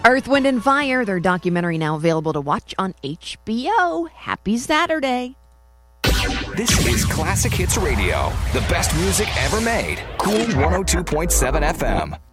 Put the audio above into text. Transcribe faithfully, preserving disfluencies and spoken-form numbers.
Earth, Wind, and Fire, their documentary now available to watch on H B O. Happy Saturday. This is Classic Hits Radio, the best music ever made. Cool one oh two point seven F M.